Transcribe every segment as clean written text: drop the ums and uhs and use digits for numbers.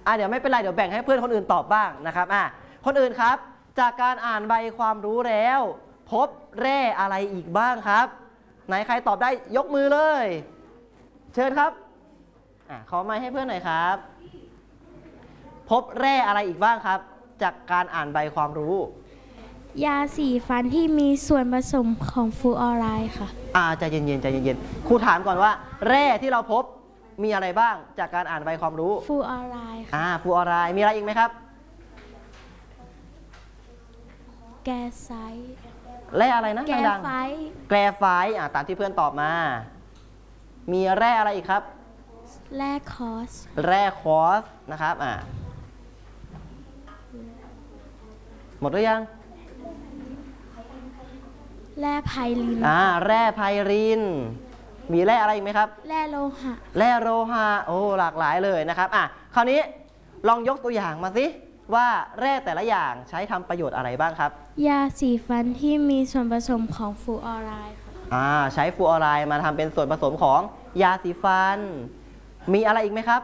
เดี๋ยวไม่เป็นไรเดี๋ยวแบ่งให้เพื่อนคนอื่นตอบบ้างนะครับคนอื่นครับจากการอ่านใบความรู้แล้วพบแร่อะไรอีกบ้างครับไหนใครตอบได้ยกมือเลยเชิญครับขอไมค์ให้เพื่อนหน่อยครับพบแร่อะไรอีกบ้างครับจากการอ่านใบความรู้ยาสีฟันที่มีส่วนผสมของฟลูออไรด์ค่ะใจเย็นๆใจเย็นๆครูถามก่อนว่าแร่ที่เราพบมีอะไรบ้างจากการอ่านใบความรู้ฟลูออไรด์ค่ะฟลูออไรด์มีอะไรอีกไหมครับแกไซต์แร่อะไรนะแกดังไฟแกรไฟต์ตามที่เพื่อนตอบมามีแร่อะไรอีกครับแร่คอสนะครับหมดหรือยังแร่ไพลินแร่ไพลินมีแร่อะไรอีกไหมครับแร่โลหะโอ้หลากหลายเลยนะครับคราวนี้ลองยกตัวอย่างมาสิว่าแร่แต่ละอย่างใช้ทำประโยชน์อะไรบ้างครับยาสีฟันที่มีส่วนผสมของฟลูออไรด์ค่ะใช้ฟลูออไรด์มาทำเป็นส่วนผสมของยาสีฟันมีอะไรอีกไหมครับ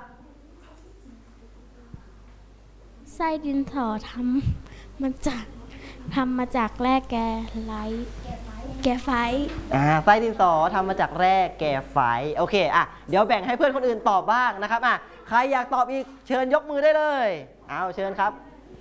ไส้ดินสอทำมาจากแร่แกไฟไส้ดินสอทำมาจากแร่แกไฟโอเคเดี๋ยวแบ่งให้เพื่อนคนอื่นตอบบ้างนะครับใครอยากตอบอีกเชิญยกมือได้เลยเชิญครับ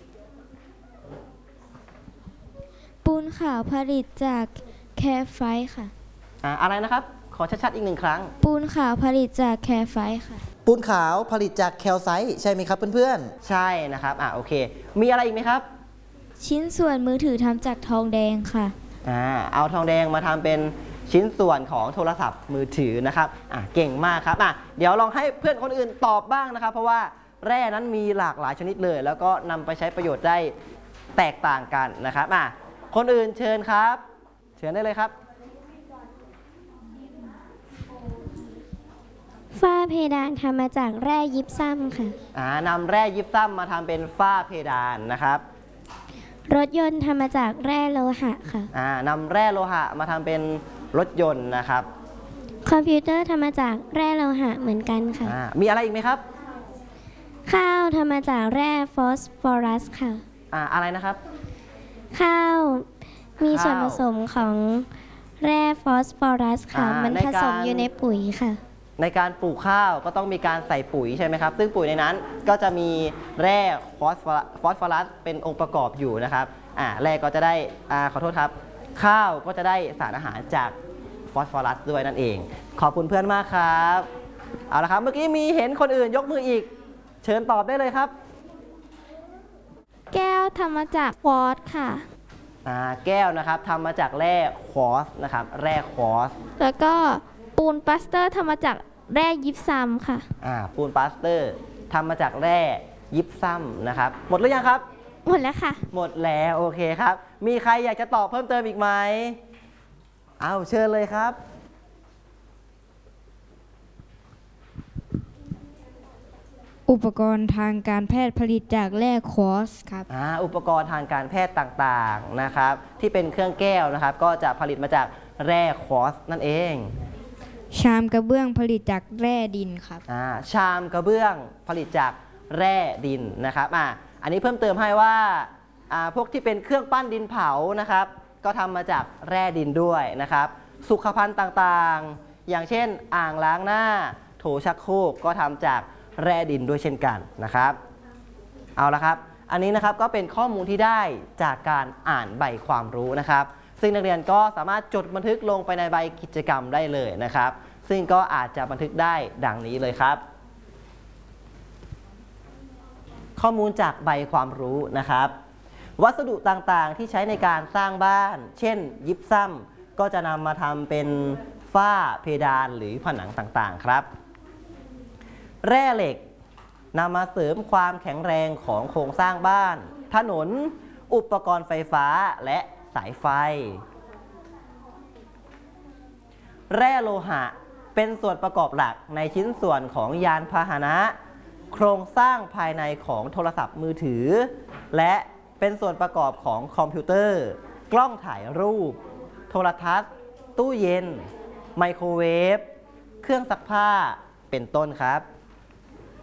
ปูนขาวผลิตจากแคลไฟต์ค่ะอะไรนะครับขอชัดๆอีกหนึ่งครั้งปูนขาวผลิตจากแคลไฟต์ค่ะปูนขาวผลิตจากแคลไซต์ใช่ไหมครับเพื่อนๆใช่นะครับโอเคมีอะไรอีกไหมครับชิ้นส่วนมือถือทำจากทองแดงค่ะเอาทองแดงมาทำเป็นชิ้นส่วนของโทรศัพท์มือถือนะครับเก่งมากครับเดี๋ยวลองให้เพื่อนคนอื่นตอบบ้างนะครับเพราะว่าแร่นั้นมีหลากหลายชนิดเลยแล้วก็นำไปใช้ประโยชน์ได้แตกต่างกันนะครับคนอื่นเชิญครับเชิญได้เลยครับฝ้าเพดานทำมาจากแร่ยิปซัมค่ะนำแร่ยิปซัมมาทำเป็นฝ้าเพดานนะครับรถยนต์ทำมาจากแร่โลหะค่ะนำแร่โลหะมาทำเป็นรถยนต์นะครับคอมพิวเตอร์ทำมาจากแร่โลหะเหมือนกันค่ะมีอะไรอีกไหมครับข้าวทำมาจากแร่ฟอสฟอรัสค่ะอะไรนะครับข้าวมีส่วนผสมของแร่ฟอสฟอรัสค่ะมันผสมอยู่ในปุ๋ยค่ะในการปลูกข้าวก็ต้องมีการใส่ปุ๋ยใช่ไหมครับซึ่งปุ๋ยในนั้นก็จะมีแร่ฟอสฟอรัสเป็นองค์ประกอบอยู่นะครับแร่ก็จะได้ขอโทษครับข้าวก็จะได้สารอาหารจากฟอสฟอรัสด้วยนั่นเองขอบคุณเพื่อนมากครับเอาละครับเมื่อกี้มีเห็นคนอื่นยกมืออีกเชิญตอบได้เลยครับแก้วทำมาจากควอตซ์ค่ะแก้วนะครับทำมาจากแร่ควอตซ์นะครับแร่ควอตซ์แล้วก็ปูนปลาสเตอร์ทำมาจากแร่ยิปซัมค่ะปูนปลาสเตอร์ทำมาจากแร่ยิปซัมนะครับหมดหรือยังครับหมดแล้วค่ะหมดแล้วโอเคครับมีใครอยากจะตอบเพิ่มเติมอีกไหมเชิญเลยครับอุปกรณ์ทางการแพทย์ผลิตจากแร่ควอตซ์ครับอุปกรณ์ทางการแพทย์ต่างๆนะครับที่เป็นเครื่องแก้วนะครับก็จะผลิตมาจากแร่ควอตซ์นั่นเองชามกระเบื้องผลิตจากแร่ดินครับชามกระเบื้องผลิตจากแร่ดินนะครับอันนี้เพิ่มเติมให้ว่าพวกที่เป็นเครื่องปั้นดินเผานะครับก็ทำมาจากแร่ดินด้วยนะครับสุขภัณฑ์ต่างๆอย่างเช่นอ่างล้างหน้าโถชักโครกก็ทำจากแร่ดินด้วยเช่นกันนะครับเอาละครับอันนี้นะครับก็เป็นข้อมูลที่ได้จากการอ่านใบความรู้นะครับซึ่งนักเรียนก็สามารถจดบันทึกลงไปในใบกิจกรรมได้เลยนะครับซึ่งก็อาจจะบันทึกได้ดังนี้เลยครับข้อมูลจากใบความรู้นะครับวัสดุต่างๆที่ใช้ในการสร้างบ้านเช่นยิปซัมก็จะนำมาทำเป็นฝ้าเพดานหรือผนังต่างๆครับแร่เหล็กนำมาเสริมความแข็งแรงของโครงสร้างบ้านถนนอุปกรณ์ไฟฟ้าและสายไฟแร่โลหะเป็นส่วนประกอบหลักในชิ้นส่วนของยานพาหนะโครงสร้างภายในของโทรศัพท์มือถือและเป็นส่วนประกอบของคอมพิวเตอร์กล้องถ่ายรูปโทรทัศน์ตู้เย็นไมโครเวฟเครื่องซักผ้าเป็นต้นครับ